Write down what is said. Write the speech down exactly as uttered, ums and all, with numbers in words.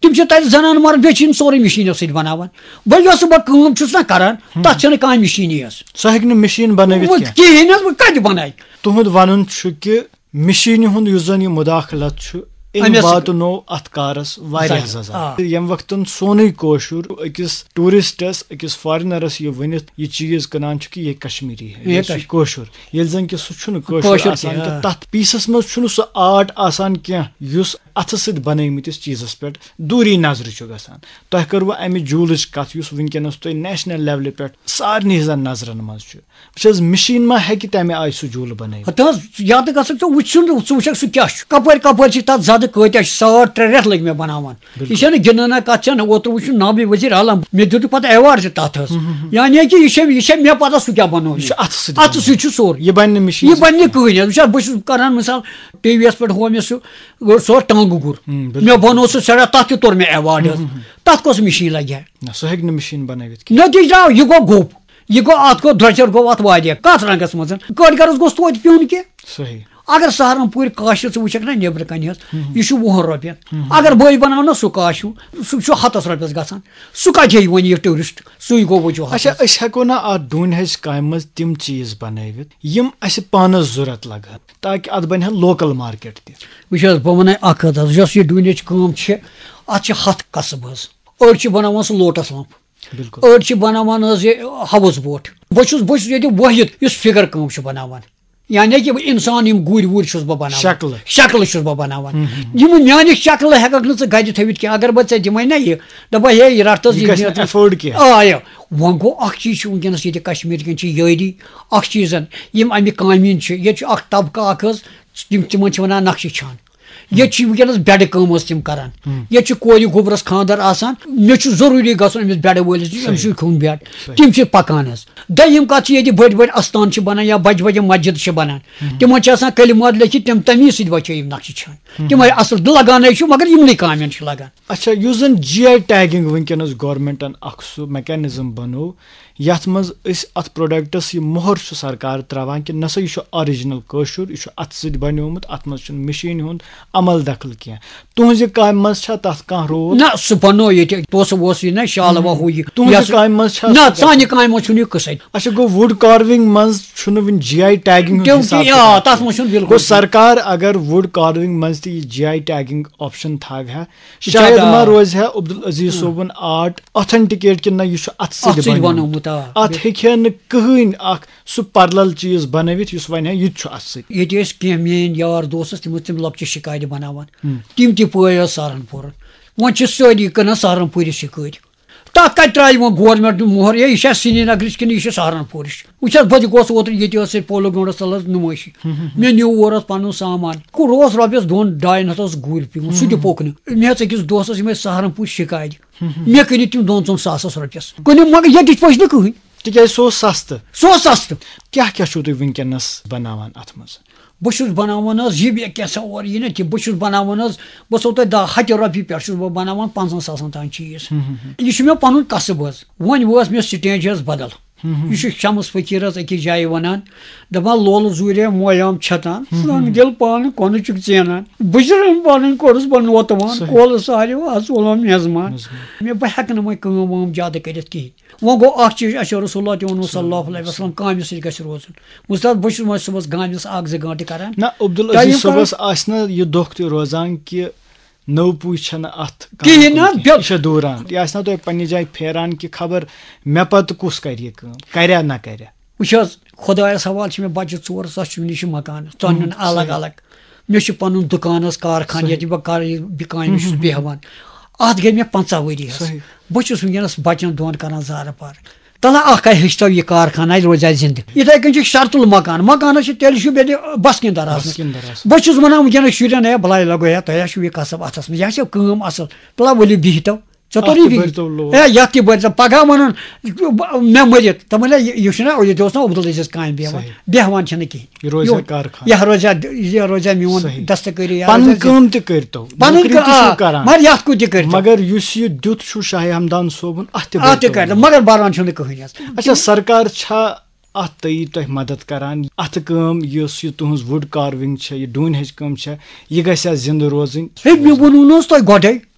तिम जनान मर बे सोरे मशीनों सत बनावान बस बह ना करान तथ कह मशीनी सह हेक मशीन बनवित कहें बह कत बनाए तुहद वन कि मशीन हुंद युस जन यह मुदाखलत वात नो अथ कारस वारियाह सजा यम वक्त सोन कोशुर अकिस टूरिस्टस अकिस फॉरेनरस यह वन यह चीज कनान कि यह कश्मीरी है कोशुर ये जन कि सह कोशुर आसान तथ पीसस मज सह आर्ट आसान कह युस अथ सत बनमितिस चीजस पे दूरी नजर गसान तह करू अमि जूल कथ युस वनकस तुम नेशनल लेवल पे सारे हजन नजरन मज मशीन मा हेकि तमे आय सह जूल बन या तो गो वुन वुक सह क्या कपर कपर तथ कत साठ त्रे रेत लग मे बनावान यह गिना कत ओतर वो नाब वजीर आलम मे दित पे एवार्ड तथ यानी कि यह मे पता सह क्या बनो अत सोर यह बन यह बन कहें बस करान मिसाल टी वी पे हो मे सह सो टांग गुर मे बनो सह सड़ा तथ तोर मे एवार्ड तथ कस मशीन लगे सह हेक मशीन बन नतीज द्राव यह गो गोप यह गो अत गो द्रचर गो अत वारिया कत रंगस मज कड़गरस गोस तोत पिन कह सही अगर सहारनपुर काश वुक ना नबर कन यह वुहन रोपियन अगर बे बनाव सह काशू सह हतस रोपियस गसान सह कत हे वन यह टूरिस्ट सू गो वजूह अच्छा हेको ना अ डून हज काम मज तिम चीज बनवित यम अस पानस जरूरत लगन ताकि अत बन लोकल मार्केट तह बह वन अख यह डून काम अत हथ कसब अड़ बनावान सह लोटस लंप अड़ बनावान हाउस बोट बहुत बहुत वाहिद इस फिगर काम बनावान यानी कि इंसान यम गुर वुर बह बना शक्ल शक्ल बह बनावान यम मान शक्ल हेकक न गर थवित कह अगर बह दिम ना यह दप हे यह रटस अफोर्ड कह आ वन गो अख चीज वनकस ये कश्मीर कन यारी अख चीजन यम अमि कामीन ये तबका अख तिम वन नक्श छान ये वनकस बेड कम तम करान ये कोर गोबरस खानदर आसान मे जरूरी गस अमिस बेड वलिस अमिस खून बेड तिम पकान दयम कत ये बड़ बड़ अस्तान बनान या बज बज मस्जिद बनान तिम कलिमात लिखित तम तमी सत बचो यम नक्श छान तिम असल लगान मगर यमन कामें लगान अच्छा युस जन जी आई टैगिंग वनकस गवर्नमेंटन अख सह मैकेनिज्म बनो यथ मज अत प्रोडक्टस यह मोहर सरकार त्रावान कि नसा यह ओरिजिनल कशुर यह अत सत बनियोमुत अत मज मशीन हुंद अमल दखल कह तुहज काम मज तथ कह रोल ना सह बनो ये तोस वोस ना शाल वा हु तुहज काम मज ना सानि काम मज यह कस अच्छा गो वुड कार्विंग मज वन जी आई टैगिंग तथ मज बिल्कुल सरकार अगर वुड कार्विंग मज ती जी आई टैगिंग ऑप्शन थाव शायद मा रोज है अब्दुल अजीज सोबन आर्ट ऑथेंटिकेट कि ना यह अत सत बनोमुत अत हे कहीं सह परलल चीज बनवित युस वन यह ये कह मेन यार दोस्त तम तम लक्चि शिकार बनावान तिम तह सहारनपुर वन सारी कन सहारनपुर शिकार तथ कत त्राय वो गवर्नमेंट मोहर यह श्रीनगर कि यह सहारनपुर वह बह गोस ओतर ये पोलो ग्राउंडस तल नुमाइशी मे न्यू और पन सामान रोस रॉपियस दोन डायन हथ गुर पे सह पोकन मे अकिस दोस्तस यम सहारनपुर शिकार मे कन तम दोन चौन सास रॉपियस कन मगर ये पच न कहीं तिक सो सस्त सो सस्त क्या क्या तुम वनकस बनावान अत मज बस बनावान यह कैसा और यह ना बस बनावान बह सो तुम दह हथ रॉपि पे बह बनावान पंचन सासन तान चीज यह मे पन कसब वन वोस मे स्टेज बदल यह शम्स फकीर अकिस जाए वनान दपान लोल जूर मोयाम छतान रंग दिल पान कोन चेनान बस पान कोर्स बह नोतवान कोल सारे सोलम मेजमान मे बह हेक वह वम ज्यादा कर कहें वो गो अ चीज अस रसूल वो सल्लल्लाहु अलैहि वसल्लम काम सत रोजन मुस्तद बह सुबह गामस अख जो गंटे करान ना अब्दुल अजीज सबस आसना यह दुख त रोजान कि नौ पू अत कहें दूरान यह तुम पन्ने जाए फेरान कि खबर मे पत कुस कर ना कर वो खुदा सवाल मे बच्चे चोर सच निश मकान चन अलग अलग मे पन दुकान कारखान ये बह काम बेहवान अत गई मे पंचा वरी बहुत वनकस बचन दोन कर जार पार तला अख हेचो यह कारखाना रोजा जिंद इथे कन शर्तुल मकान मकान तेल बस किंदर बहुत वन वनकस शुरन है भला लगो है तुम यह कसब अथस मे यह कम असल भला वलियो बिहतो चतुरी यह बर पगह वन मे मरित तम यह ना अब्दुल अजीज काम बेहवान बेहवान कहें यह रोजा यह रोजा मोन दस्तकारी मगर ये कुछ कर मगर दुत शाह हमदान सोबन अत कर मगर बारान कहें अच्छा सरकार अत तई तुम मदद करान अत कम तुहज वुड कार्विंग यह डून हज कम यह गि जिंद रोजन मे वो तुम गोडे